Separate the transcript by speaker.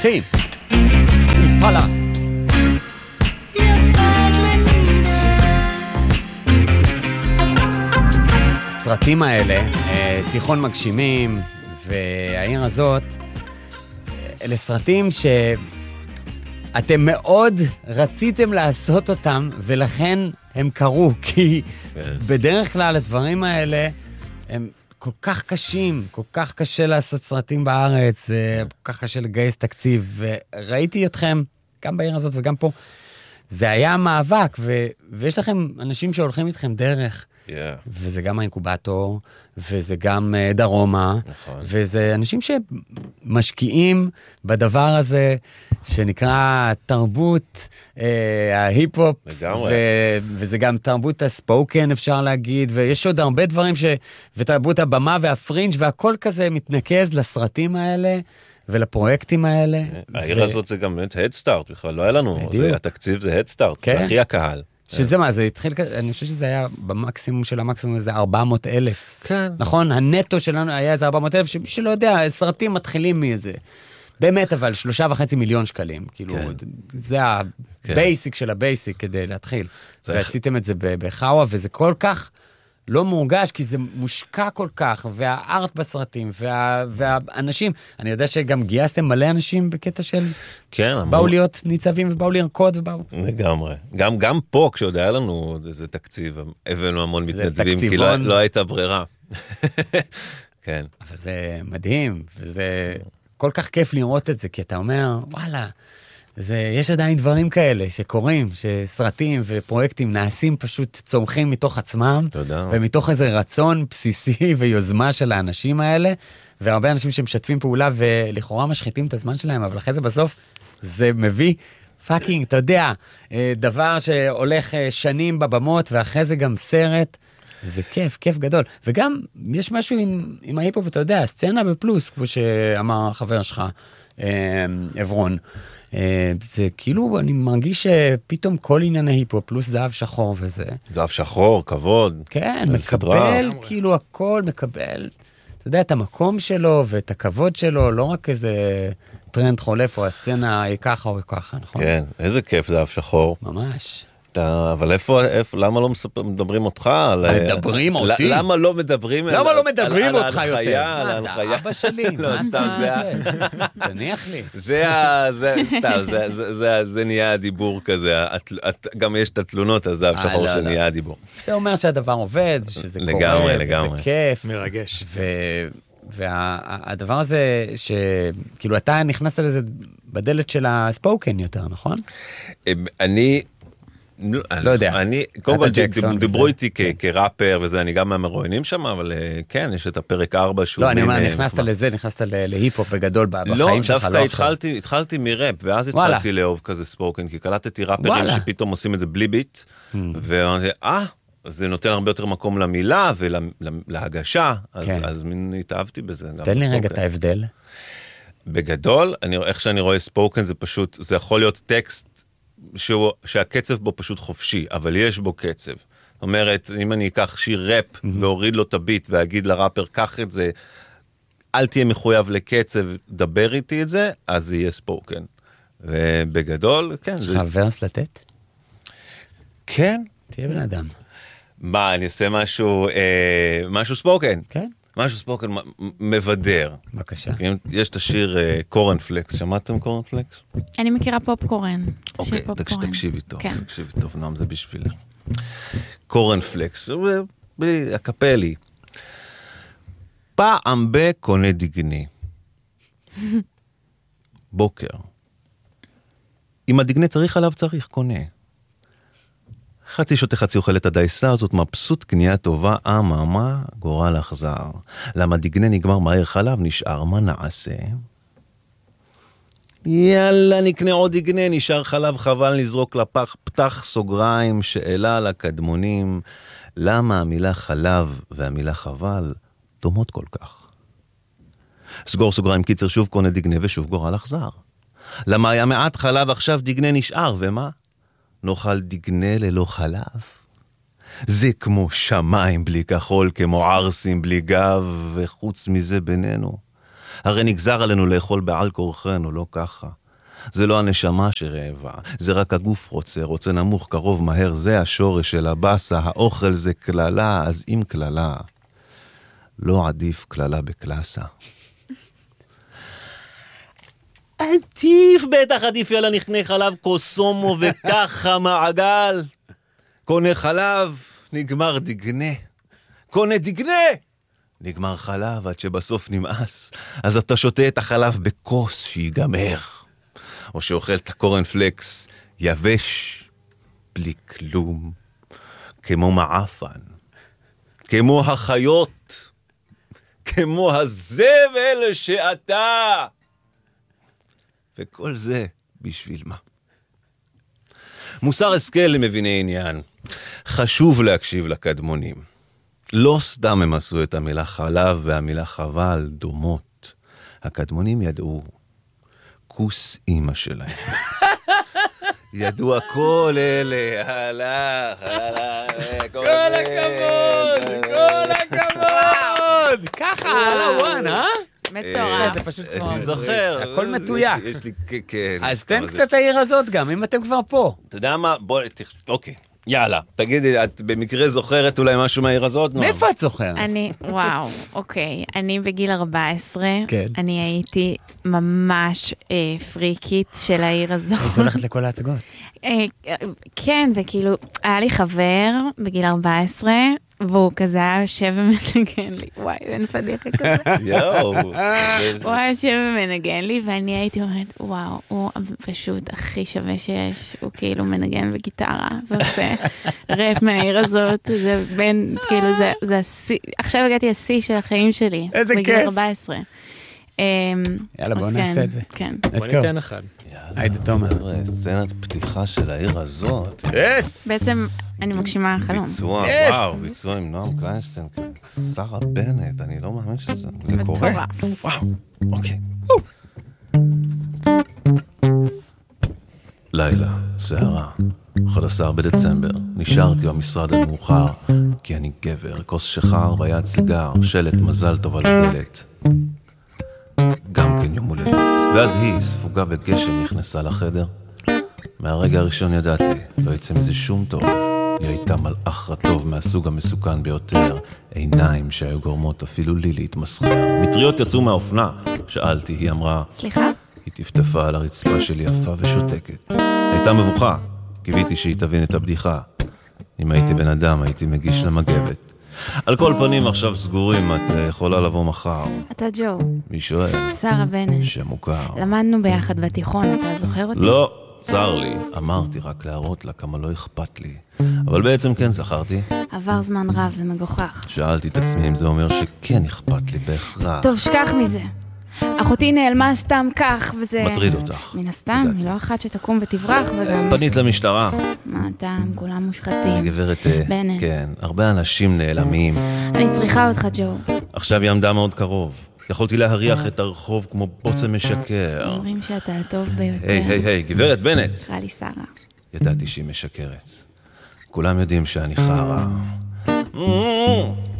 Speaker 1: Team. הלאה. הסרטים האלה, תיכון מגשימים והעיר הזאת, אלה סרטים שאתם מאוד רציתם לעשות אותם, ולכן הם קרו, כי בדרך כלל הדברים האלה הם כל כך קשים, כל כך קשה לעשות סרטים בארץ, כל כך קשה לגייס תקציב, וראיתי אתכם גם בעיר הזאת וגם פה, זה היה מאבק, ויש לכם אנשים שהולכים איתכם דרך, וזה גם האינקובטור, וזה גם דרומה, וזה אנשים שמשקיעים בדבר הזה, שנקרא תרבות ההיפ-הופ, וזה גם תרבות הספוקן, אפשר להגיד, ויש עוד הרבה דברים, ותרבות הבמה והפרינג' והכל כזה מתנקז לסרטים האלה, ולפרויקטים האלה.
Speaker 2: העיר הזאת זה גם באמת הדסטארט, בכלל לא היה לנו, התקציב זה הדסטארט, זה הכי הקהל.
Speaker 1: שזה מה, זה התחיל, אני חושב שזה היה במקסימום של המקסימום, זה 400,000.
Speaker 2: כן.
Speaker 1: נכון? הנטו שלנו היה איזה 400,000, שמי שלא יודע, סרטים מתחילים מאיזה. באמת, אבל 3.5 מיליון שקלים. כאילו, זה הבייסיק של הבייסיק כדי להתחיל. ועשיתם את זה בחאווה, וזה כל כך לא מורגש, כי זה מושקע כל כך, והארט בסרטים, והאנשים, אני יודע שגם גייסתם מלא אנשים בקטע של,
Speaker 2: כן,
Speaker 1: באו להיות ניצבים, ובאו לרקוד, ובאו.
Speaker 2: לגמרי. גם פה, כשעוד היה לנו איזה תקציב, הבאנו המון מתנדבים, כי לא הייתה ברירה. כן.
Speaker 1: אבל זה מדהים, וזה כל כך כיף לראות את זה, כי אתה אומר, וואלה, יש עדיין דברים כאלה שקורים, שסרטים ופרויקטים נעשים פשוט צומחים מתוך עצמם, ומתוך איזה רצון בסיסי ויוזמה של האנשים האלה, והרבה אנשים שמשתפים פעולה ולכאורה משחיתים את הזמן שלהם, אבל אחרי זה בסוף זה מביא פאקינג, אתה יודע, דבר שהולך שנים בבמות, ואחרי זה גם סרט, זה כיף, כיף גדול. וגם יש משהו עם ההיפ-הופ, אתה יודע, הסצנה בפלוס, כמו שאמר החבר שלך, עברון, זה כאילו, אני מרגיש שפתאום כל עניין ההיפ-הופ, פלוס זהב שחור וזה.
Speaker 2: זהב שחור, כבוד.
Speaker 1: כן, מקבל, כאילו הכל מקבל, אתה יודע, את המקום שלו ואת הכבוד שלו, לא רק איזה טרנד חולף, או הסצנה היא ככה או ככה, נכון?
Speaker 2: כן, איזה כיף זהב שחור.
Speaker 1: ממש.
Speaker 2: אבל איפה, למה לא מדברים אותך?
Speaker 1: מדברים אותי?
Speaker 2: למה לא מדברים
Speaker 1: למה לא מדברים אותך יותר?
Speaker 2: על ההנחיה?
Speaker 1: אבא שלי, מה זה? תניח לי.
Speaker 2: זה נהיה הדיבור כזה, גם יש את התלונות, אז זה השחור שנהיה הדיבור.
Speaker 1: זה אומר שהדבר עובד, שזה קורה, וזה כיף.
Speaker 3: מרגש.
Speaker 1: והדבר הזה, שכאילו אתה נכנס לזה בדלת של הספוקן יותר, נכון? לא יודע.
Speaker 2: קודם כל דיברו איתי כראפר וזה, אני גם מהמרואיינים שם, אבל כן, יש את הפרק 4 שהוא...
Speaker 1: לא, אני אומר, נכנסת לזה, נכנסת להיפ-הופ בגדול בחיים שלך.
Speaker 2: לא, דווקא התחלתי מראפ, ואז התחלתי לאהוב כזה ספוקן, כי קלטתי ראפרים שפתאום עושים את זה בלי ביט, ואמרתי, זה נותן הרבה יותר מקום למילה ולהגשה, אז מין התאהבתי בזה.
Speaker 1: תן לי רגע את ההבדל.
Speaker 2: בגדול, איך שאני רואה ספוקן זה פשוט, זה יכול להיות טקסט שהקצב בו פשוט חופשי, אבל יש בו קצב. זאת אומרת, אם אני אקח שיר ראפ והוריד לו את הביט ואגיד לראפר, קח את זה, אל תהיה מחויב לקצב, דבר איתי את זה, אז זה יהיה ספוקן. ובגדול, כן.
Speaker 1: יש לך ורס לתת?
Speaker 2: כן.
Speaker 1: תהיה בן אדם.
Speaker 2: מה, אני אעשה משהו ספוקן?
Speaker 1: כן.
Speaker 2: משהו ספוקן מבדר.
Speaker 1: בבקשה.
Speaker 2: יש את השיר קורנפלקס, שמעתם קורנפלקס?
Speaker 4: אני מכירה פופקורן.
Speaker 2: אוקיי, תקשיבי טוב, תקשיבי טוב, נועם, זה בשבילך. קורנפלקס, הקפלי. פעם בקונה דגני. בוקר. אם הדגני צריך עליו, צריך קונה. חצי שותה חצי אוכל את הדייסה הזאת, מבסוט, קנייה טובה, מה, גורל אכזר. למה דגנה נגמר מהר חלב, נשאר, מה נעשה? יאללה, נקנה עוד דגנה, נשאר חלב, חבל נזרוק לפח, פתח סוגריים, שאלה לקדמונים, למה המילה חלב והמילה חבל דומות כל כך? סגור סוגריים, קיצר, שוב קונה דגנה ושוב גורל אכזר. למה היה מעט חלב, עכשיו דגנה נשאר, ומה? נאכל דגנה ללא חלב. זה כמו שמיים בלי כחול, כמו ערסים בלי גב, וחוץ מזה בינינו. הרי נגזר עלינו לאכול בעל כורחנו, לא ככה. זה לא הנשמה שרעבה, זה רק הגוף רוצה נמוך, קרוב, מהר, זה השורש של הבאסה, האוכל זה כללה, אז אם כללה, לא עדיף כללה בקלאסה. עדיף, בטח עדיף יאללה נכנה חלב קוסומו וככה מעגל. קונה חלב, נגמר דגנה. קונה דגנה, נגמר חלב עד שבסוף נמאס. אז אתה שותה את החלב בכוס שיגמר. או שאוכל את הקורנפלקס יבש, בלי כלום. כמו מעפן. כמו החיות. כמו הזבל שאתה. וכל זה בשביל מה? מוסר השכל למביני עניין. חשוב להקשיב לקדמונים. לא סתם הם עשו את המילה חלב והמילה חבל דומות. הקדמונים ידעו. כוס אמא שלהם. ידעו הכל אלה. הלך.
Speaker 1: כל הכבוד, כל הכבוד. ככה, על הוואן, אה?
Speaker 4: מטורף.
Speaker 1: זה פשוט כמו...
Speaker 2: אני זוכר.
Speaker 1: הכל מתויק.
Speaker 2: יש לי, כן.
Speaker 1: אז תן קצת העיר הזאת גם, אם אתם כבר פה.
Speaker 2: אתה יודע מה? בוא, אוקיי. יאללה, תגידי, את במקרה זוכרת אולי משהו מהעיר הזאת?
Speaker 1: מאיפה את זוכרת?
Speaker 4: וואו, אוקיי. אני בגיל 14,
Speaker 1: כן.
Speaker 4: אני הייתי ממש פריקית של העיר הזאת.
Speaker 1: את הולכת לכל ההצגות.
Speaker 4: כן, וכאילו, היה לי חבר בגיל 14, והוא כזה היה יושב ומנגן לי. וואי, אין פדיחה כזה.
Speaker 2: יואו.
Speaker 4: הוא היה יושב ומנגן לי, ואני הייתי אומרת, וואו, הוא פשוט הכי שווה שיש. הוא כאילו מנגן בגיטרה, ועושה רפ מהעיר הזאת. זה בין, כאילו, זה השיא. עכשיו הגעתי השיא של החיים שלי.
Speaker 1: איזה כיף.
Speaker 4: בגיל 14.
Speaker 1: יאללה, בואו נעשה את זה.
Speaker 4: כן.
Speaker 3: בוא ניתן אחד.
Speaker 1: היידה תומר.
Speaker 2: סצנת פתיחה של העיר הזאת.
Speaker 1: יס!
Speaker 4: בעצם אני מגשימה חלום.
Speaker 2: ביצוע,
Speaker 1: Yes!
Speaker 2: וואו, ביצוע עם נועם קליינשטיין, שרה בנט, אני לא מאמין שזה קורה.
Speaker 4: מטורף.
Speaker 2: וואו, אוקיי. לילה, סערה, 11 בדצמבר, נשארתי במשרד המאוחר, כי אני גבר, כוס שחר, ביד סיגר, שלט מזל טוב על הדלת. גם כן יום הולדת. ואז היא, ספוגה בגשם, נכנסה לחדר. מהרגע הראשון ידעתי, לא יצא מזה שום טוב. היא הייתה מלאך רטוב מהסוג המסוכן ביותר, עיניים שהיו גורמות אפילו לי להתמסחר. מטריות יצאו מהאופנה, שאלתי, היא אמרה,
Speaker 4: סליחה?
Speaker 2: היא טפטפה על הרצפה שלי יפה ושותקת. הייתה מבוכה, קיוויתי שהיא תבין את הבדיחה. אם הייתי בן אדם, הייתי מגיש למגבת. על כל פנים עכשיו סגורים, את יכולה לבוא מחר.
Speaker 4: אתה ג'ו.
Speaker 2: מי שואל?
Speaker 4: שרה בנט.
Speaker 2: שמוכר.
Speaker 4: למדנו ביחד בתיכון, אתה זוכר אותי?
Speaker 2: לא, צר לי. אמרתי רק להראות לה כמה לא אכפת לי. אבל בעצם כן זכרתי.
Speaker 4: עבר זמן רב, זה מגוחך.
Speaker 2: שאלתי את עצמי אם זה אומר שכן אכפת לי בהכרח.
Speaker 4: טוב, שכח מזה. אחותי נעלמה סתם כך, וזה...
Speaker 2: מטריד אותך.
Speaker 4: מן הסתם, היא לא אחת שתקום ותברח, וגם...
Speaker 2: פנית למשטרה.
Speaker 4: מה אתה, כולם מושחתים.
Speaker 2: גברת...
Speaker 4: בנט.
Speaker 2: כן, הרבה אנשים נעלמים.
Speaker 4: אני צריכה אותך, ג'ו.
Speaker 2: עכשיו היא עמדה מאוד קרוב. יכולתי להריח את הרחוב כמו בוצה משקר.
Speaker 4: אומרים שאתה הטוב ביותר.
Speaker 2: היי, גברת בנט.
Speaker 4: קרא לי שרה.
Speaker 2: ידעתי שהיא משקרת. כולם יודעים שאני חרה.